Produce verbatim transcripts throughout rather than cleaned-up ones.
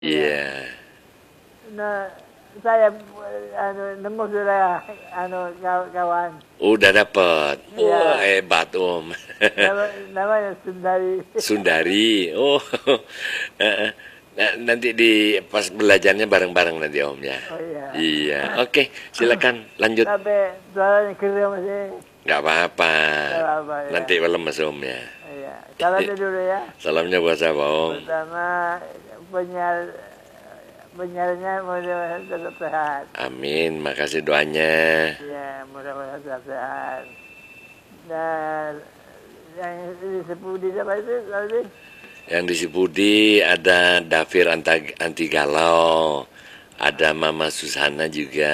Iya. Iya. Nah, saya anu, nemu sudah anu kawan. Udah dapet. Wah, Iya. hebat Om. Nama, namanya Sundari. Sundari. Oh. Nah, nanti di pas belajarnya bareng-bareng nanti Om ya. Oh iya. Iya. Oke, silakan lanjut. Tapi suaranya keren masih. Nggak apa-apa. Nggak apa-apa, ya. Nanti lemes Om ya. Iya. Salamnya dulu ya. Salamnya buat siapa Om? Pertama penyiar penyiarnya mudah-mudahan tetap sehat. Amin, makasih doanya. Ya, mudah-mudahan tetap sehat. Dan yang disebut di apa itu tadi? Yang di Sipudi ada Dafir Anta- Anti Galau, ada Mama Susana juga.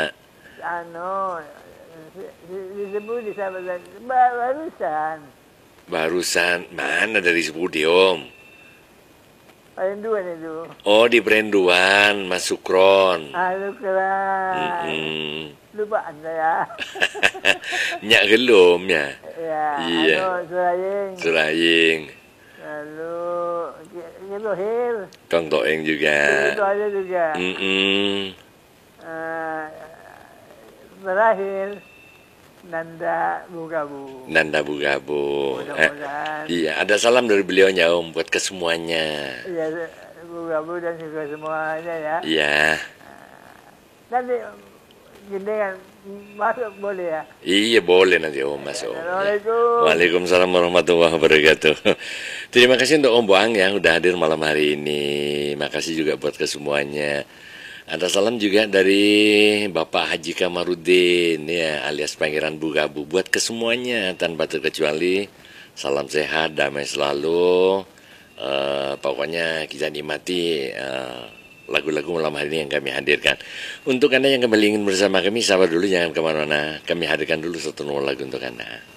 Anu disebut di siapa tadi? Barusan. Barusan mana dari Sipudi Om? Paling dua itu. Oh di Brenduan, Mas Sukron. Halo kelas. Mm-mm. Lupa anda ya. Nyak gelum ya. Ya. Iya. Anu Suraying. Suraying, Lalu gitu Hil. Kong Toeng juga. Itu aja juga. Mm-mm. Eh, terakhir Nanda Bugabu. Nanda Bugabu. Eh, Mudah-mudahan. iya, ada salam dari beliaunya Om buat ke semuanya. Iya, Bugabu dan juga semuanya ya. Iya. Nanti gini kan masuk boleh ya. Iya boleh nanti Om masuk. Assalamualaikum. Waalaikumsalam warahmatullahi wabarakatuh. Terima kasih untuk Om Boang ya udah hadir malam hari ini. Makasih juga buat ke semuanya. Ada salam juga dari Bapak Haji Kamarudin ya alias Pangeran Bugabu buat ke semuanya tanpa terkecuali. Salam sehat, damai selalu. Uh, pokoknya kita nikmati uh, lagu-lagu malam hari ini yang kami hadirkan. Untuk Anda yang kembali ingin bersama kami, sabar dulu jangan kemana-mana. Kami hadirkan dulu satu lagu untuk Anda.